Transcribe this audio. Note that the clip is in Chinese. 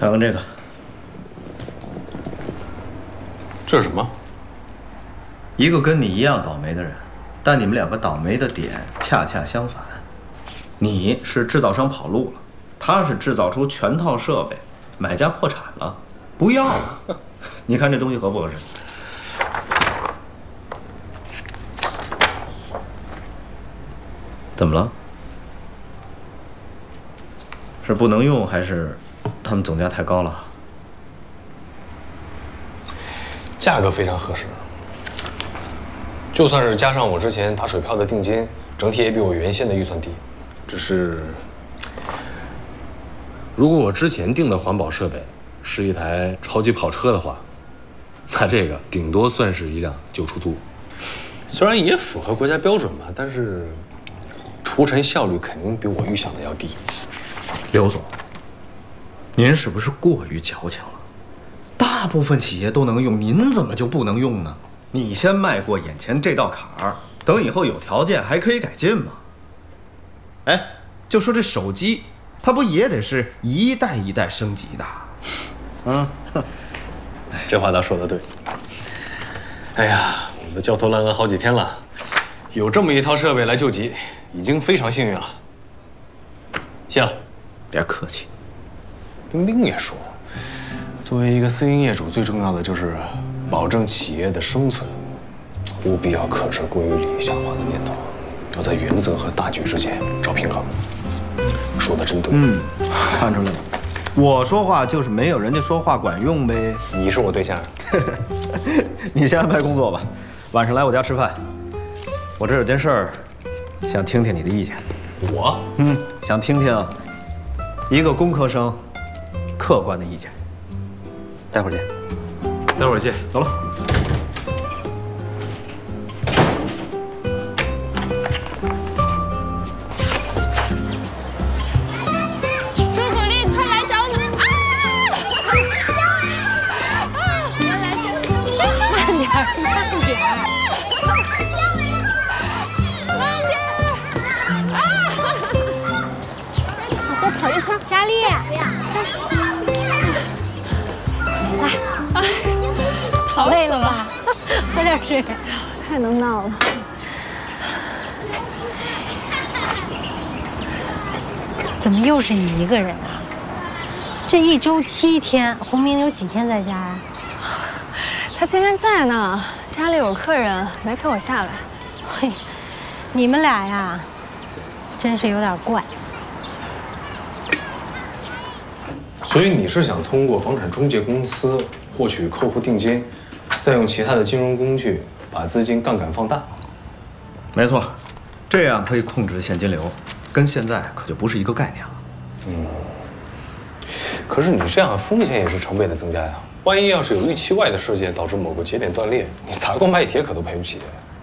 看看这个， 这是什么？ 一个跟你一样倒霉的人，但你们两个倒霉的点恰恰相反。你是制造商跑路了，他是制造出全套设备，买家破产了，不要了。你看这东西合不合适？怎么了？是不能用，还是他们总价太高了？ 价格非常合适，就算是加上我之前打水漂的定金，整体也比我原先的预算低。只是，如果我之前订的环保设备是一台超级跑车的话，那这个顶多算是一辆旧出租。虽然也符合国家标准吧，但是除尘效率肯定比我预想的要低。 刘总，您是不是过于矫情了？大部分企业都能用，您怎么就不能用呢？你先迈过眼前这道坎儿，等以后有条件还可以改进嘛。 哎，就说这手机，它不也得是一代一代升级的？ 嗯，这话倒说得对。哎呀，我们焦头烂额好几天了，有这么一套设备来救急，已经非常幸运了。谢了。 别客气。 冰冰也说，作为一个私营业主，最重要的就是保证企业的生存，务必要克制过于理想化的念头，要在原则和大局之间找平衡。说的真对。 看出来了，我说话就是没有人家说话管用呗。 你是我对象。 你先安排工作吧，晚上来我家吃饭。我这有件事儿，想听听你的意见。 我？ 想听听一个工科生客观的意见。待会儿见。 待会儿见。 走了。 朱古力，快来找你！啊！ 慢点儿，慢点儿。 再跑一圈， 佳丽，来， 跑累了吧？喝点水。 太能闹了。 怎么又是你一个人啊？这一周7天，洪明有几天在家呀？ 他今天在呢，家里有客人，没陪我下来。 嘿，你们俩呀，真是有点怪。 所以你是想通过房产中介公司获取客户定金，再用其他的金融工具把资金杠杆放大？ 没错，这样可以控制现金流，跟现在可就不是一个概念了。 可是你这样风险也是成倍的增加呀。万一要是有预期外的事件导致某个节点断裂，你砸锅卖铁可都赔不起。